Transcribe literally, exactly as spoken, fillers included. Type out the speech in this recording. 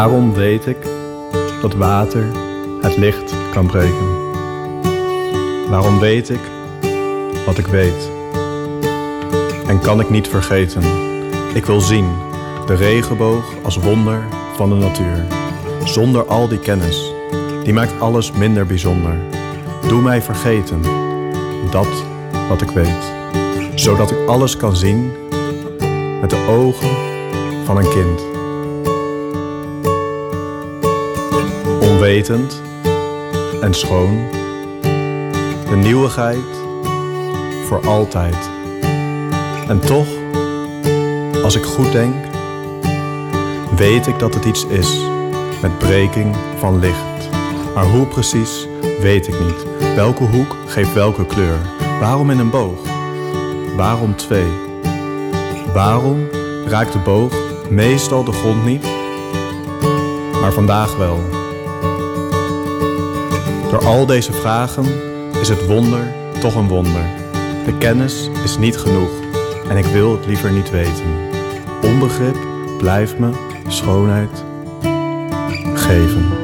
Waarom weet ik dat water het licht kan breken? Waarom weet ik wat ik weet? En kan ik niet vergeten? Ik wil zien de regenboog als wonder van de natuur. Zonder al die kennis, die maakt alles minder bijzonder. Doe mij vergeten dat wat ik weet, zodat ik alles kan zien met de ogen van een kind. Onwetend en schoon, de nieuwigheid voor altijd. En toch, als ik goed denk, weet ik dat het iets is met breking van licht. Maar hoe precies, weet ik niet. Welke hoek geeft welke kleur? Waarom in een boog? Waarom twee? Waarom raakt de boog meestal de grond niet, maar vandaag wel? Door al deze vragen is het wonder toch een wonder. De kennis is niet genoeg en ik wil het liever niet weten. Onbegrip blijft me schoonheid geven.